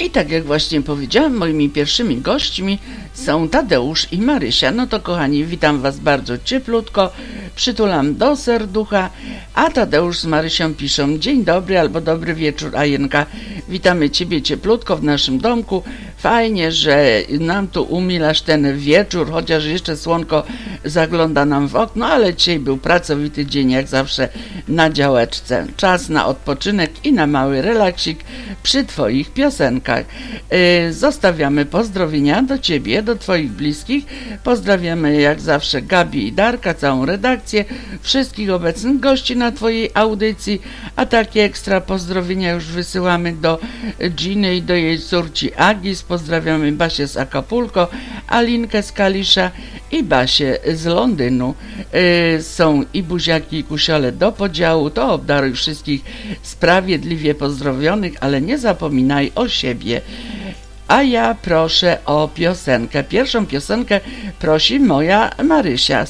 I tak jak właśnie powiedziałam, moimi pierwszymi gośćmi są Tadeusz i Marysia. No to kochani, witam Was bardzo cieplutko, przytulam do serducha, a Tadeusz z Marysią piszą: dzień dobry albo dobry wieczór, Ajenka. Witamy Ciebie cieplutko w naszym domku. Fajnie, że nam tu umilasz ten wieczór, chociaż jeszcze słonko zagląda nam w okno, ale dzisiaj był pracowity dzień jak zawsze na działeczce. Czas na odpoczynek i na mały relaksik przy Twoich piosenkach. Zostawiamy pozdrowienia do Ciebie, do Twoich bliskich. Pozdrawiamy jak zawsze Gabi i Darka, całą redakcję, wszystkich obecnych gości na Twojej audycji, a takie ekstra pozdrowienia już wysyłamy do Giny i do jej córci Agis. Pozdrawiamy Basię z Acapulco, Alinkę z Kalisza i Basię z Londynu. Są i buziaki, i kusiole do podziału, to obdaruj wszystkich sprawiedliwie pozdrowionych, ale nie zapominaj o siebie. A ja proszę o piosenkę. Pierwszą piosenkę prosi moja Marysia.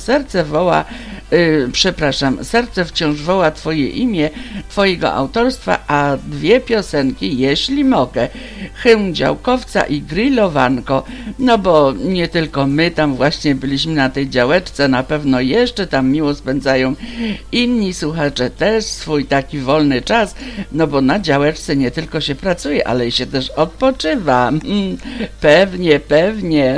Serce wciąż woła Twoje imię, Twojego autorstwa, a dwie piosenki, jeśli mogę. Hymn Działkowca i Grillowanko. No bo nie tylko my tam właśnie byliśmy na tej działeczce, na pewno jeszcze tam miło spędzają inni słuchacze też swój taki wolny czas, no bo na działeczce nie tylko się pracuje, ale i się też odpoczywa. Pewnie, pewnie.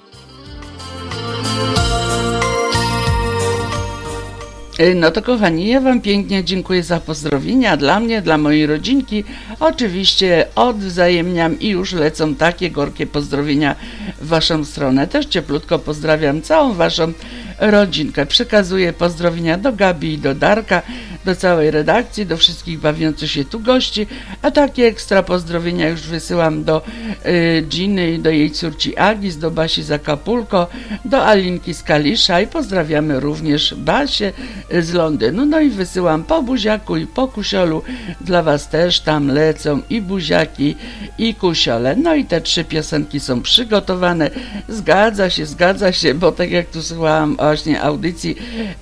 No to kochani, ja Wam pięknie dziękuję za pozdrowienia dla mnie, dla mojej rodzinki. Oczywiście odwzajemniam i już lecą takie gorkie pozdrowienia w Waszą stronę. Też cieplutko pozdrawiam całą Waszą rodzinkę. Przekazuję pozdrowienia do Gabi i do Darka, do całej redakcji, do wszystkich bawiących się tu gości, a takie ekstra pozdrowienia już wysyłam do Giny i do jej córci Agis, do Basi z Acapulco, do Alinki z Kalisza i pozdrawiamy również Basię z Londynu. No i wysyłam po buziaku i po kusiolu, dla Was też tam lecą i buziaki i kusiole. No i te 3 piosenki są przygotowane. Zgadza się, bo tak jak tu słuchałam właśnie audycji,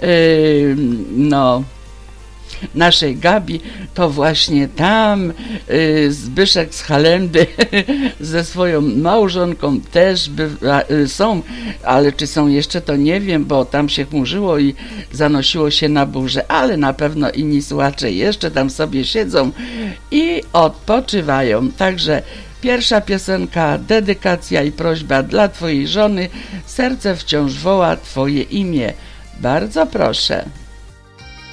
naszej Gabi, to właśnie tam Zbyszek z Halendy ze swoją małżonką też są, ale czy są jeszcze, to nie wiem, bo tam się chmurzyło i zanosiło się na burzę, ale na pewno inni słuchacze jeszcze tam sobie siedzą i odpoczywają. Także pierwsza piosenka, dedykacja i prośba dla Twojej żony. Serce wciąż woła Twoje imię. Bardzo proszę.